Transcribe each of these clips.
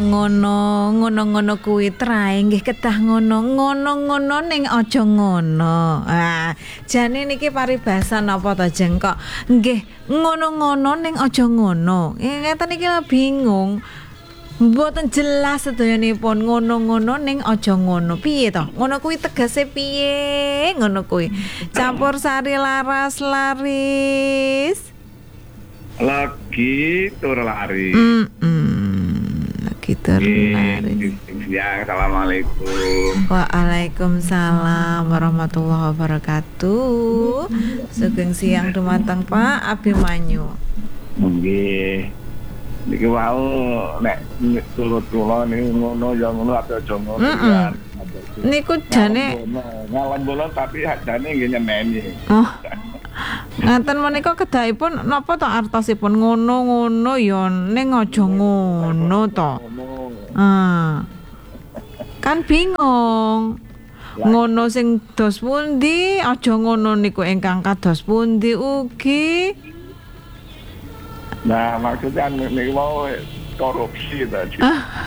ngono kuwi trae nggih kedah ngono ning aja ngono. Ah, jane niki paribasan apa to Jeng kok nggih ngono ning aja ngono. Ngeten iki bingung. Mboten jelas sedayanipun ngono ning aja ngono. Piye to? Ngono kuwi tegese piye? Ngono kuwi. Campur sari laras laris. Lagi tur lari. Lagi tur lari. Ya, assalamualaikum. Waalaikumsalam warahmatullahi wabarakatuh. Sugeng siang dumateng Pak Abimanyu. Nggih. Niki wau nek tulur kula niku ngono ya ngono aja ngono. Niku jane ngalem tapi jane nggih nyeneni. Oh. Ngaten menika kedahipun napa to artosipun ngono ya ning aja ngono to. Kan bingung. Ngono sing dos pundi, aja ngono niku ingkang kados pundi ugi. Nah, maksudnya niku mau korupsi tadi.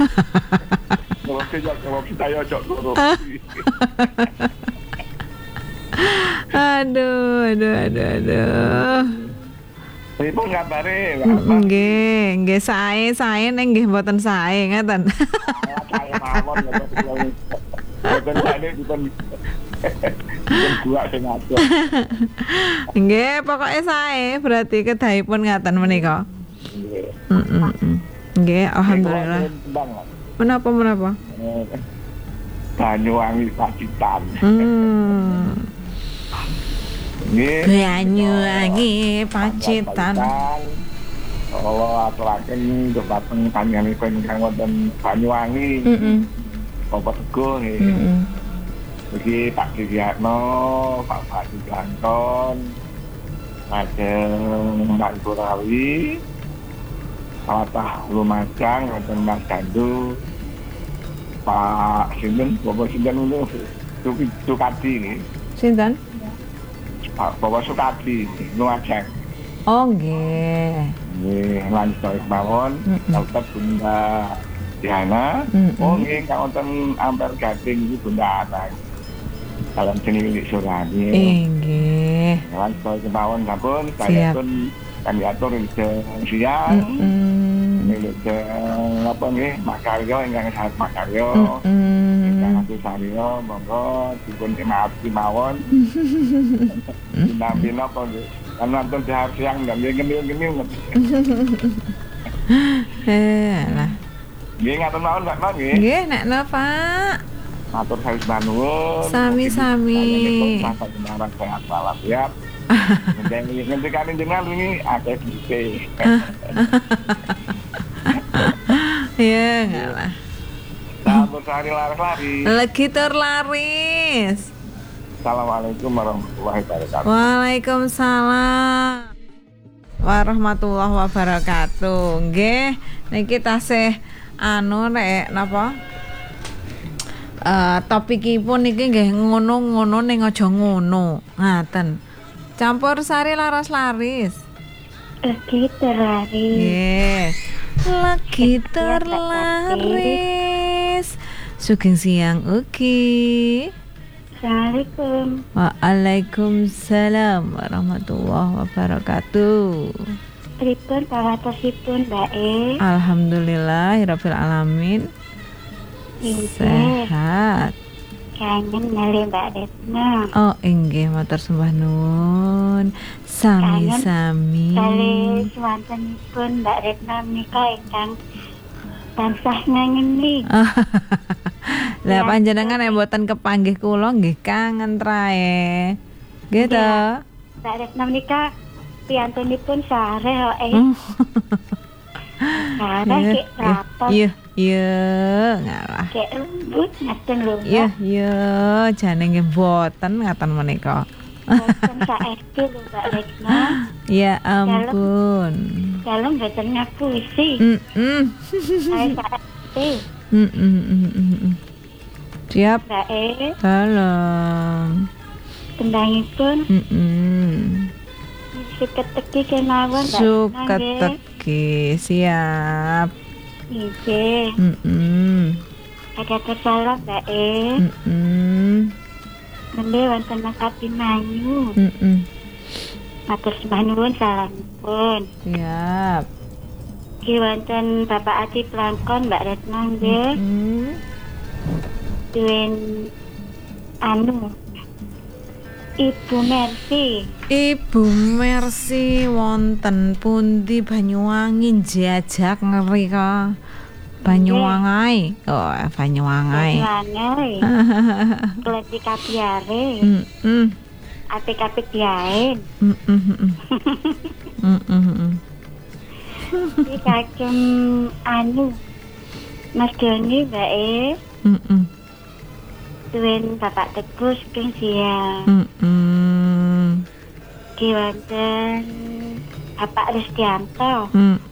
Korupsi tayo ojo korupsi. Aduh. Ini pun ngabare, nggih sae ning nggih mboten sae ngeten. Saya mawon mboten sae dipun gua sing ngatur. Nggih, pokoke sae berarti kedahipun ngaten menika. Nggih, alhamdulillah. Menapa? Banyuwangi Pacitan. Banyuwangi Pacitan. Allah aturaken dhumateng panjenenganipun ingkang wonten Banyuwangi. Bapak Teguh nggih. Iki Pak Diwiatno, Pak Badi Blanton, Ajeng Mbak Burawi, Patah Lumajang, wonten Mas Gandu, Pak Sinten, Bapak Sinten niku Sukadi nggih. Sinten? Pak Bapak Sukadi Lumajang. Oh nggih. Nggih, lanjut mawon, Dr. Bunda Diana. Oh nggih, kang wonten Ampel Gading iki Bunda Ana. Dalam seni milik Surani. Nggih. Lanjut kemawon sampun, saya pun kami atur siang. Milik apa nggih, Makaryo ingkang sahat Makaryo. Ingkang ati Saryo monggo dipun maaf mawon. Nampi napa nggih? Kan nonton sehari siang nggak ngemil-ngemil. Lah. Nggih ngatur mawon Pak nggih. Nggih, nek Pak. Matur sawise nuwun. Sami-sami. Sampai jenengan sehat walafiat. Ngendikane jenengan wingi akeh duwe. Ya, ngalah. Sampun sari laris-laris. Lagi terlaris. Assalamualaikum warahmatullahi wabarakatuh. Waalaikumsalam warahmatullahi wabarakatuh. Nggih, niki tasih rek napa? Topikipun niki nggih ngono ning aja ngono. Ngaten. Campur sari laras laris. Lagi terlaris. Nggih. Lagi terlaris. Sugeng siang ugi. Assalamualaikum. Waalaikumsalam warahmatullahi wabarakatuh. Pripun kawaosipun Mbak E? Alhamdulillahirabbil alamin. Sehat. Kangen nali Mbak Retno. Oh inggih matur sembah nuwun. Sami-sami. Kali swantenipun Mbak Retno menika ingkang tansah ngangeni. Lah panjenengan mboten kepanggih kula nggih kangen trae. Nggih to. Mbak Retno menika piyantunipun sare kok Karena kek rapat. Iya, ngalah. Kek lembut ngaten lho. Iya, jane nggih mboten ngaten menika. Boten saestu lho Mbak Retno. Ya ampun. Dalem boten ngapusi. Saya saestu. Siap. Mbak E. Salam. Tendangipun. Suket teki kemawon Mbak. Suket teki, siap. Inggih. Ada tersalah Mbak Nembe wonten Mas Abimanyu. Matur sembah nuwun salamipun. Siap. Nggih wonten Bapak Adi Plangkon Mbak Retno nggih. Duwen Ibu Mercy. Ibu Mercy wonten pundi Banyuwangi jajak ngeri ka. Banyuwangi. Oh, Banyuwangi. Banyuwangi. Kleti kabiare. Apik-apik diaen. Iki kagem Mas Doni Mbak Duwen Bapak Teguh saking siang. Ki wonten Bapak Restianto.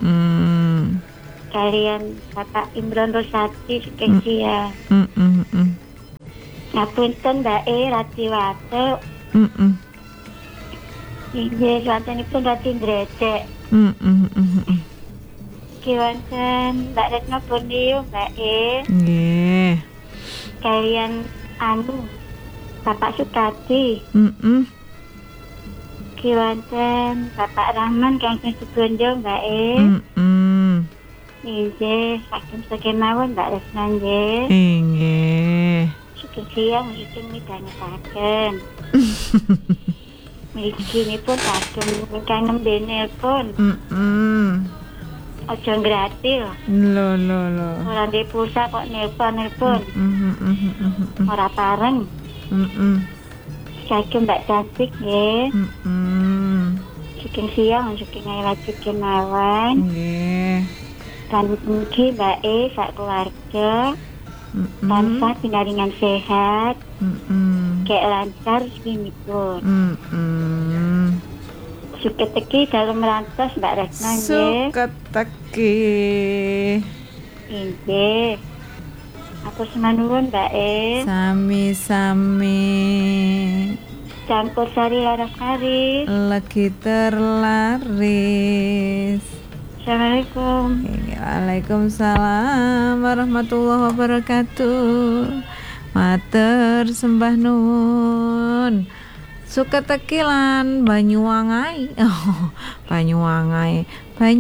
Kalian Bapak Imron Rosati saking siang. Ngapunten Mbak Ratiwate. Inggih wontenipun Rati Ndrecek. Ki wonten Mbak Retno Borneo Mbak Nggih. Kalian Bapak Sukadi. Ki wonten Bapak Rahman Kang Subondo Mbak Nggih, saking sekemawon Mbak Retno nggih. Nggih. Saking siang saking midhangetaken. Mriki-nipun kagem ingkang nembe nelpon. Aja gratis. Lho. Ora ndek pulsa kok nelpon. Ora pareng. Kagem Mbak Cantik nggih. Saking siang saking laju kemawon. Nggih. Dan mugi Mbak sak keluarga tansah pinaringan sehat. Kayak lancar rezekinipun. Suketeki dalam merantos Mbak Retno nggih. Suketeki. Nggih. Atur semanuwun Mbak Sami-sami. Campur sari laras-laris. Lagi terlaris. Assalamualaikum. Waalaikumsalam warahmatullahi wabarakatuh. Matur sembah nuwun. Suketeki lan Banyuwangi. Oh, Banyuwangi.